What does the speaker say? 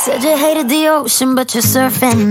Said you hated the ocean, but you're surfing